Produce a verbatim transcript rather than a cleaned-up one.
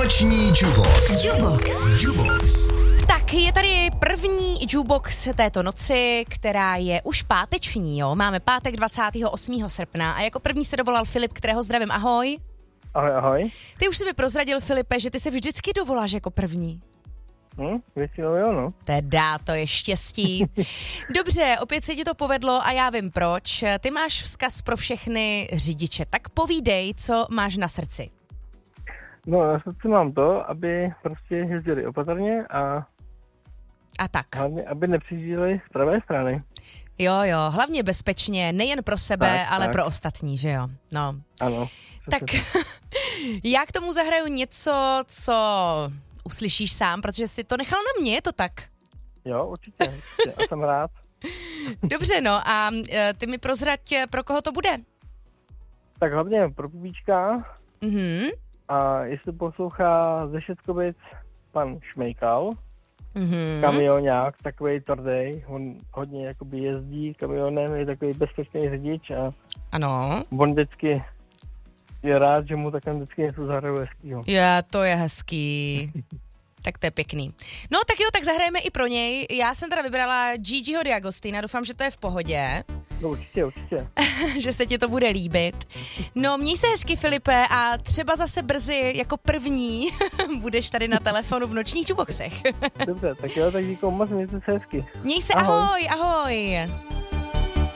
Noční Jukebox. Jukebox. Jukebox. Tak je tady první jukebox této noci, která je už páteční, jo. Máme pátek dvacátého osmého srpna a jako první se dovolal Filip, kterého zdravím. Ahoj. Ahoj, ahoj. Ty už si mi prozradil, Filipe, že ty se vždycky dovoláš jako první. Hm, většinou jo, no. Teda, to je štěstí. Dobře, opět se ti to povedlo a já vím proč. Ty máš vzkaz pro všechny řidiče, tak povídej, co máš na srdci. No, na srdci mám to, aby prostě jezdili opatrně a A tak. hlavně, aby nepřijížděli z pravé strany. Jo, jo, hlavně bezpečně, nejen pro sebe, Tak, ale tak. pro ostatní, že jo? No. Ano. Tak já k tomu zahraju něco, co uslyšíš sám, protože jsi to nechal na mě, je to tak? Jo, určitě. určitě. A jsem rád. Dobře, no a e, ty mi prozrať, pro koho to bude? Tak hlavně pro Pupíčka Mhm, a jestli poslouchá ze Šetkovic pan Šmejkal, mhm. kamionák, takovej tvrdý, on hodně jakoby jezdí kamionem, je takový bezpečný řidič a Ano. on vždycky je rád, že mu takhle vždycky něco zahraju hezkýho. Je, to je hezký. Tak to je pěkný. No tak jo, tak zahrajeme i pro něj. Já jsem teda vybrala Gigiho D'Agostina, doufám, že to je v pohodě, No určitě, určitě. že se ti to bude líbit. No, měj se hezky, Filipe, a třeba zase brzy jako první budeš tady na telefonu v nočních jukeboxech. Dobře, tak jo, tak díky moc, mějte se hezky. Měj se, Ahoj. ahoj, ahoj.